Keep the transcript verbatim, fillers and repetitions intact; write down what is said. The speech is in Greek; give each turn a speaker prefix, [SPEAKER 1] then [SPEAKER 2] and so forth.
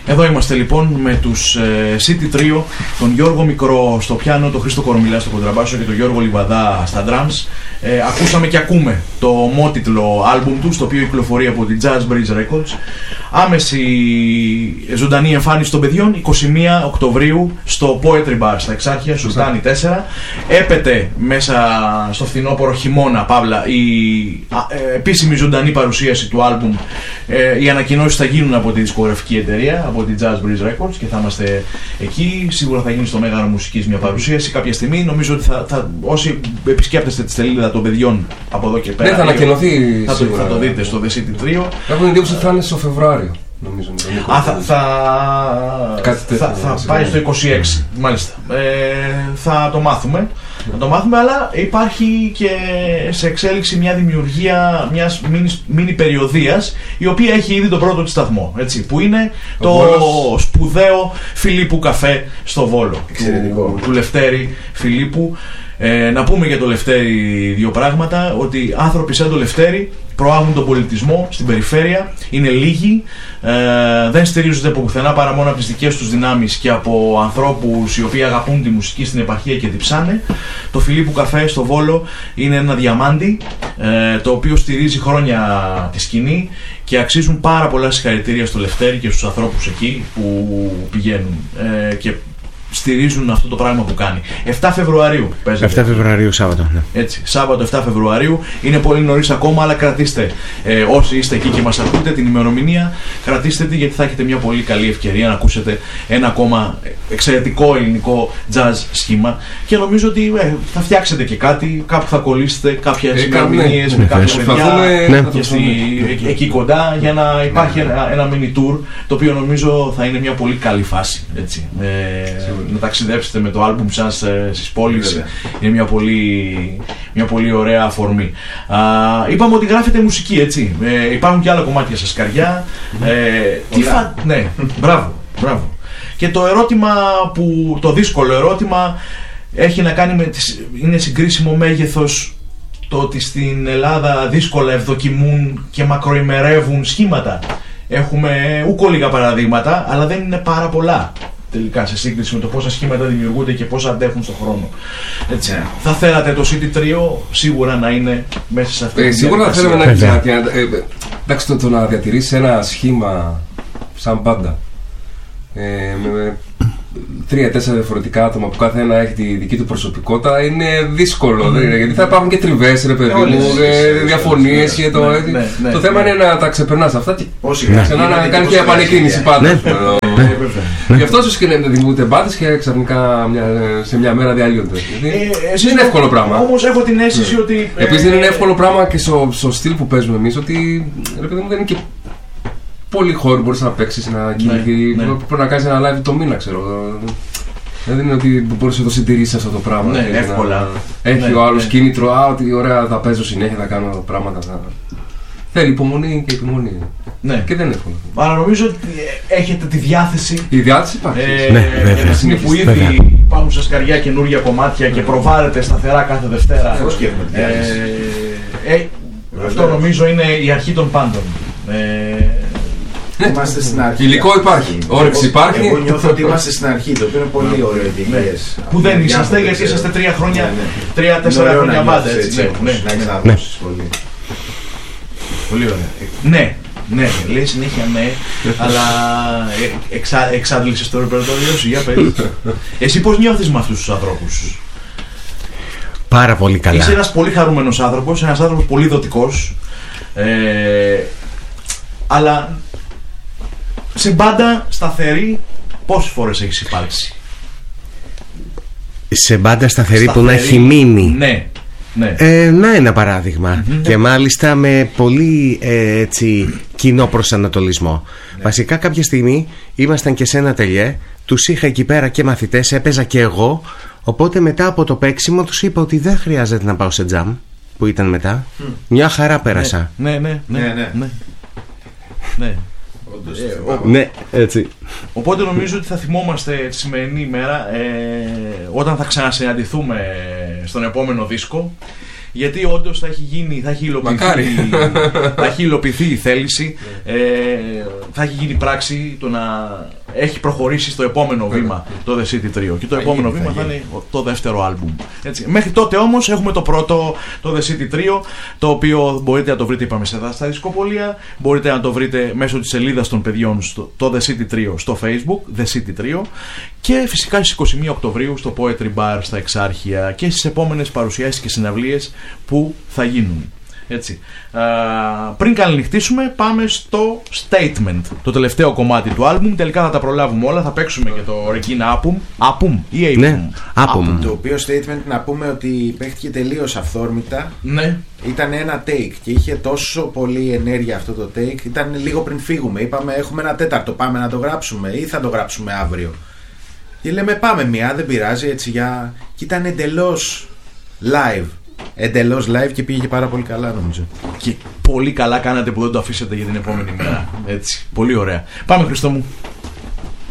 [SPEAKER 1] Εδώ είμαστε λοιπόν με τους ε, City Trio, τον Γιώργο Μικρό στο πιάνο, τον Χρήστο Κορομιλά στο κοντραμπάσο και τον Γιώργο Λιβαδά στα drums. Ε, ακούσαμε και ακούμε το ομότιτλο άλμπουμ του, το οποίο κυκλοφορεί από την Jazz Bridge Records. Άμεση ζωντανή εμφάνιση των παιδιών εικοστή πρώτη Οκτωβρίου στο Poetry Bar στα Εξάρχεια, Σουλτάνη τέσσερα. Έπεται μέσα στο φθινόπωρο χειμώνα, παύλα, η α, ε, επίσημη ζωντανή παρουσίαση του άλμπουμ. Ε, οι ανακοινώσεις θα γίνουν από τη δισκογραφική εταιρεία, από την Jazz Bridge Records, και θα είμαστε εκεί. Σίγουρα θα γίνει στο Μέγαρο Μουσικής μια παρουσίαση κάποια στιγμή. Νομίζω ότι θα, θα, όσοι επισκέπτεστε τη σελίδα των παιδιών από εδώ και πέρα,
[SPEAKER 2] ναι, θα ανακοινωθεί.
[SPEAKER 1] Θα το, θα το δείτε στο The City Trio.
[SPEAKER 2] Έχουν εντύπωση ότι θα είναι στο Φεβρουάριο, νομίζω.
[SPEAKER 1] Α, θα, θα, θα, θα πάει στο είκοσι έξι, mm. μάλιστα. Ε, θα το μάθουμε. Mm. Θα το μάθουμε, αλλά υπάρχει και σε εξέλιξη μια δημιουργία μιας μίνι περιοδίας, η οποία έχει ήδη τον πρώτο της σταθμό, έτσι, που είναι ο το Βόλος. Σπουδαίο Φιλίππου Καφέ στο Βόλο, του, του Λευτέρη Φιλίππου. Ε, να πούμε για το Λευτέρη δύο πράγματα, ότι άνθρωποι σαν το Λευτέρη προάγουν τον πολιτισμό στην περιφέρεια, είναι λίγοι, ε, δεν στηρίζονται από πουθενά παρά μόνο από τις δικές τους δυνάμεις και από ανθρώπους οι οποίοι αγαπούν τη μουσική στην επαρχία και διψάνε. Το Φιλίππου Καφέ στο Βόλο είναι ένα διαμάντι, ε, το οποίο στηρίζει χρόνια τη σκηνή, και αξίζουν πάρα πολλά συγχαρητήρια στο Λευτέρη και στους ανθρώπους εκεί που πηγαίνουν ε, και στηρίζουν αυτό το πράγμα που κάνει. εφτά Φεβρουαρίου παίζεται.
[SPEAKER 3] εφτά Φεβρουαρίου, Σάββατο. Ναι.
[SPEAKER 1] Έτσι, Σάββατο εφτά Φεβρουαρίου. Είναι πολύ νωρίς ακόμα, αλλά κρατήστε, ε, όσοι είστε εκεί και μας ακούτε, την ημερομηνία. Κρατήστε τη, γιατί θα έχετε μια πολύ καλή ευκαιρία να ακούσετε ένα ακόμα εξαιρετικό ελληνικό jazz σχήμα. Και νομίζω ότι ε, θα φτιάξετε και κάτι, κάπου θα κολλήσετε κάποιες ημερομηνίες με κάποια παιδιά και στη, ε, εκεί κοντά, για να υπάρχει ένα, ένα mini tour, το οποίο νομίζω θα είναι μια πολύ καλή φάση. Έτσι. Ε, να ταξιδέψετε με το άλμπουμ σας ε, στις πόλεις. Βέβαια. Είναι μια πολύ, μια πολύ ωραία αφορμή. Α, είπαμε ότι γράφετε μουσική, έτσι. Ε, υπάρχουν και άλλα κομμάτια σας, Καριά. Ε, τι φα... Ναι, μπράβο, μπράβο. Και το ερώτημα που, το δύσκολο ερώτημα έχει να κάνει με τις, είναι συγκρίσιμο μέγεθος το ότι στην Ελλάδα δύσκολα ευδοκιμούν και μακροημερεύουν σχήματα. Έχουμε ούκο λίγα παραδείγματα, αλλά δεν είναι πάρα πολλά τελικά σε σύγκριση με το πόσα σχήματα δημιουργούνται και πόσα αντέχουν στον χρόνο. Έτσι. Yeah. Θα θέλατε το City Trio σίγουρα να είναι μέσα σε αυτή ε, τη
[SPEAKER 2] σίγουρα θα θέλαμε να έχεις κάτι. Εντάξει, το, το να διατηρήσεις ένα σχήμα σαν πάντα ε, με τρία-τέσσερα διαφορετικά άτομα που κάθε ένα έχει τη δική του προσωπικότητα είναι δύσκολο. Mm. Δεν, γιατί θα υπάρχουν και τριβές, ρε παιδί μου, διαφωνίες και το. Ναι, ναι, ναι, το θέμα ναι. είναι να τα ξεπερνάς αυτά και ξανά να κάνει και επανεκκίνηση πάντα. Γι' αυτό ίσως και να δημιουργούνται μπάτες και ξαφνικά σε μια μέρα διαλύονται. Δεν είναι εύκολο πράγμα.
[SPEAKER 1] Όμως έχω την αίσθηση ότι.
[SPEAKER 2] Επίσης δεν είναι εύκολο πράγμα και στο στυλ που παίζουμε εμείς, ότι ρε παιδί μου δεν είναι και πολύ χώρο μπορείς να παίξεις, να κινηθεί. Ναι, ναι. Πρέπει να κάνεις ένα live το μήνα, ξέρω. Δεν είναι ότι μπορείς να το συντηρήσεις αυτό το πράγμα.
[SPEAKER 1] Ναι, εύκολα.
[SPEAKER 2] Να... Έχει ναι, ο άλλος ναι. κίνητρο, α, ότι ωραία θα παίζω συνέχεια, θα κάνω πράγματα. Θα... Θέλει υπομονή και υπομονή.
[SPEAKER 1] Ναι.
[SPEAKER 2] Και δεν είναι εύκολο.
[SPEAKER 1] Αλλά νομίζω ότι έχετε τη διάθεση.
[SPEAKER 2] Η διάθεση υπάρχει.
[SPEAKER 1] Ε, ναι, βέβαια. Είναι που ήδη βέβαια. Υπάρχουν σε σκαριά καινούργια κομμάτια και προβάλλετε σταθερά κάθε Δευτέρα.
[SPEAKER 2] Πώς και
[SPEAKER 1] ε, ε, ε, αυτό νομίζω είναι η αρχή των πάντων. Ε,
[SPEAKER 4] Είμαστε στην αρχή.
[SPEAKER 2] Υλικό υπάρχει, όρεξη υπάρχει.
[SPEAKER 4] Εγώ νιώθω ότι είμαστε στην αρχή, το οποίο είναι πολύ ωραίο ιδέες.
[SPEAKER 1] Που δεν είσαστε, γιατί είσαστε τρία χρόνια, τρία-τέσσερα χρόνια μπάντα.
[SPEAKER 4] Να έχεις να δώσεις πολύ.
[SPEAKER 1] Πολύ ωραία. Ναι, ναι, λέει συνέχεια ναι, αλλά εξα, εξάντλησες το ρεπερτόριο σου, για πες. Εσύ πώς νιώθεις με αυτούς τους ανθρώπους?
[SPEAKER 3] Πάρα πολύ καλά.
[SPEAKER 1] Είσαι ένας πολύ χαρούμενος άνθρωπος, ένας άνθρωπος πολύ δοτικός, ε, αλλά σε μπάντα σταθερή πόσες φορές έχεις υπάρξει?
[SPEAKER 3] Σε μπάντα σταθερή, σταθερή που να έχει μείνει.
[SPEAKER 1] Ναι. Ναι.
[SPEAKER 3] Ε, να ένα παράδειγμα. Mm-hmm. Και μάλιστα με πολύ ε, έτσι, κοινό προσανατολισμό. Ναι. Βασικά κάποια στιγμή ήμασταν και σε ένα τελιέ, τους είχα εκεί πέρα και μαθητές, έπαιζα και εγώ. Οπότε μετά από το παίξιμο τους είπα ότι δεν χρειάζεται να πάω σε τζαμ, που ήταν μετά. Mm. Μια χαρά πέρασα.
[SPEAKER 1] Ναι, ναι, ναι, ναι, ναι, ναι. ναι.
[SPEAKER 3] Ε, ο... Ναι, έτσι.
[SPEAKER 1] Οπότε νομίζω ότι θα θυμόμαστε τη σημερινή ημέρα, ε, όταν θα ξανασυναντηθούμε στον επόμενο δίσκο, γιατί όντως θα έχει γίνει, θα έχει υλοποιηθεί, θα έχει υλοποιηθεί η θέληση, ε, θα έχει γίνει πράξη το να έχει προχωρήσει στο επόμενο βήμα το The City Trio. Και το θα επόμενο γίνει, βήμα θα, θα είναι το δεύτερο άλμπουμ. Έτσι. Μέχρι τότε όμως έχουμε το πρώτο, το The City Trio, το οποίο μπορείτε να το βρείτε, είπαμε, σε στα δισκοπολία, μπορείτε να το βρείτε μέσω της σελίδας των παιδιών, στο, το The City Trio στο Facebook, The City Trio, και φυσικά στις είκοσι μία Οκτωβρίου στο Poetry Bar στα Εξάρχεια και στις επόμενες παρουσιάσεις και συναυλίες που θα γίνουν. Έτσι. Α, πριν καληνυχτήσουμε, πάμε στο Statement, το τελευταίο κομμάτι του άλμπουμ. Τελικά θα τα προλάβουμε όλα, θα παίξουμε και το Regina Apum. Apum ή Apum.
[SPEAKER 3] Ναι, Apum.
[SPEAKER 4] Το οποίο Statement, να πούμε ότι παίχτηκε τελείως αυθόρμητα.
[SPEAKER 1] Ναι.
[SPEAKER 4] Ήταν ένα take και είχε τόσο πολύ ενέργεια αυτό το take. Ήταν λίγο πριν φύγουμε. Είπαμε έχουμε ένα τέταρτο, πάμε να το γράψουμε ή θα το γράψουμε αύριο. Και λέμε πάμε μία, δεν πειράζει, έτσι για... Και ήταν εντελώς live. Εντελώς live και πήγε και πάρα πολύ καλά, νομίζω.
[SPEAKER 1] Και πολύ καλά κάνατε που δεν το αφήσατε για την επόμενη μέρα. Έτσι. Πολύ ωραία. Πάμε, Χριστό μου.